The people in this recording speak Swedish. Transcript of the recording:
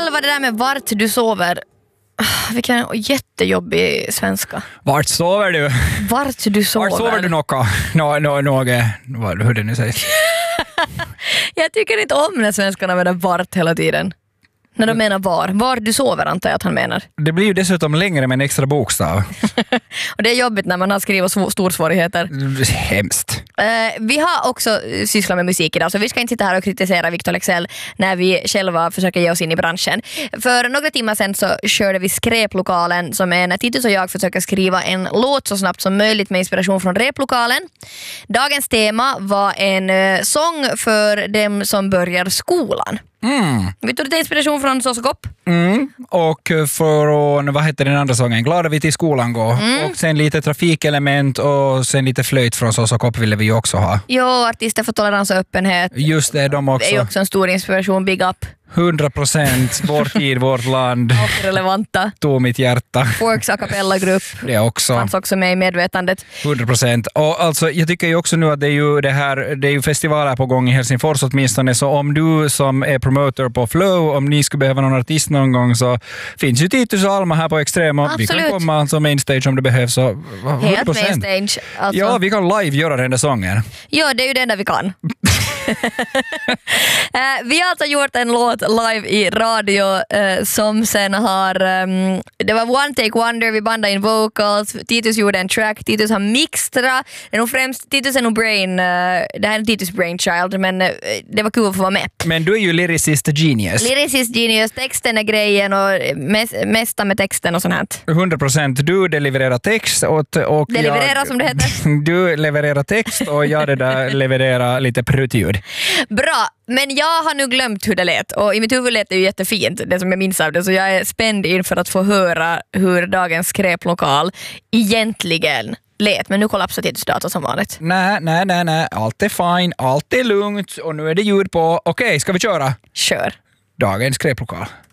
11 det där med vart du sover. Vilken jättejobbig svenska. Vart sover du? Vart du sover? Vart sover du hur det nu sägs? Jag tycker inte om när svenskarna menar vart hela tiden. När de menar var du sover antar jag att han menar. Det blir ju dessutom längre med en extra bokstav. Och det är jobbigt när man har skrivit storsvårigheter. Hemskt. Vi har också sysslat med musik idag, så vi ska inte sitta här och kritisera Victor Lexell när vi själva försöker ge oss in i branschen. För några timmar sedan så körde vi Skräplokalen, som är när Titus och jag försöker skriva en låt så snabbt som möjligt med inspiration från replokalen. Dagens tema var en sång för dem som börjar skolan. Vi tog lite inspiration från Sosokopp. Och från, vad heter den andra sången? Glada vi till skolan gå. Och sen lite trafikelement och sen lite flöjt från Sosokopp ville vi ju också ha. Jo, artister för tolerans och öppenhet. Just det, de också. Det är ju också en stor inspiration, big up. 100%, vår tid, vårt land. Och relevanta. Tog mitt hjärta. Forks a cappella-grupp. Det också. Fanns också med i medvetandet. 100%. Och alltså, jag tycker ju också nu att det är ju festivaler på gång i Helsingfors åtminstone, så om du som är promoter på Flow, om ni skulle behöva någon artist någon gång, så finns ju Titus och Alma här på Extrem och vi kan komma som mainstage om det behövs. Så 100%. Helt mainstage. Alltså. Ja, vi kan live göra den där sången. Ja, det är ju det enda vi kan. Vi har alltså gjort en låt live i radio som sen har det var One Take Wonder, vi bandade in vocals, Titus gjorde en track, Titus har mixtra, det är nog främst Titus är nog brain, det här är Titus brainchild, men det var kul att få vara med. Men du är ju lyricist genius. Lyricist genius, texten är grejen och mesta med texten och sånt här. 100%, du levererar text och det levererar som det heter. Du levererar text och jag det där levererar lite pruttljud. Bra, men jag har nu glömt hur det lät och i mitt huvud lät det ju jättefint, det som jag minns av det, så jag är spänd inför att få höra hur dagens skräplokal egentligen lät, men nu kollapsar Titus dator som vanligt. Nej, allt är fine, allt är lugnt och nu är det ljud på. Okej, ska vi köra? Kör. Dagens skräplokal.